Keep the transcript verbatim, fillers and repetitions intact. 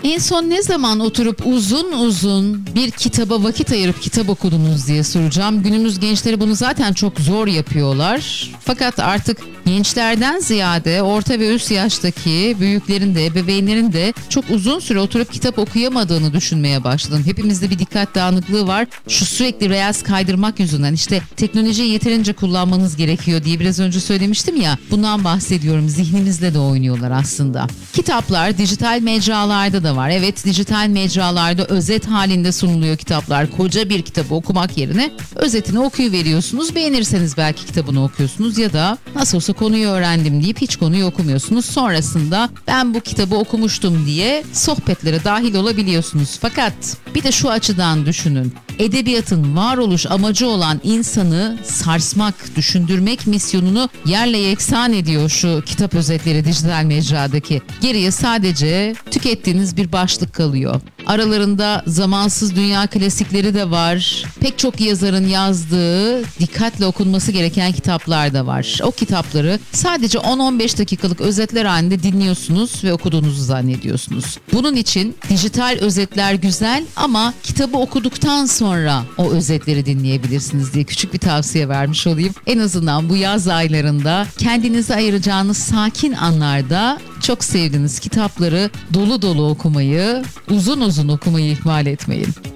En son ne zaman oturup uzun uzun bir kitaba vakit ayırıp kitap okudunuz diye soracağım. Günümüz gençleri bunu zaten çok zor yapıyorlar. Fakat artık gençlerden ziyade orta ve üst yaştaki büyüklerin de ebeveynlerin de çok uzun süre oturup kitap okuyamadığını düşünmeye başladım. Hepimizde bir dikkat dağınıklığı var. Şu sürekli reels kaydırmak yüzünden işte teknolojiyi yeterince kullanmanız gerekiyor diye biraz önce söylemiştim ya. Bundan bahsediyorum. Zihnimizle de oynuyorlar aslında. Kitaplar dijital mecralarda da var. Evet, dijital mecralarda özet halinde sunuluyor kitaplar. Koca bir kitabı okumak yerine özetini okuyuveriyorsunuz. Beğenirseniz belki kitabını okuyorsunuz ya da nasıl olsa konuyu öğrendim deyip hiç konuyu okumuyorsunuz. Sonrasında ben bu kitabı okumuştum diye sohbetlere dahil olabiliyorsunuz. Fakat bir de şu açıdan düşünün. Edebiyatın varoluş amacı olan insanı sarsmak, düşündürmek misyonunu yerle yeksan ediyor şu kitap özetleri dijital mecradaki. Geriye sadece tükettiğiniz bir başlık kalıyor. Aralarında zamansız dünya klasikleri de var. Pek çok yazarın yazdığı, dikkatle okunması gereken kitaplar da var. O kitapları sadece on on beş dakikalık özetler halinde dinliyorsunuz ve okuduğunuzu zannediyorsunuz. Bunun için dijital özetler güzel ama kitabı okuduktan sonra o özetleri dinleyebilirsiniz diye küçük bir tavsiye vermiş olayım. En azından bu yaz aylarında kendinize ayıracağınız sakin anlarda çok sevdiğiniz kitapları dolu dolu okumayı, uzun uzun okumayı ihmal etmeyin.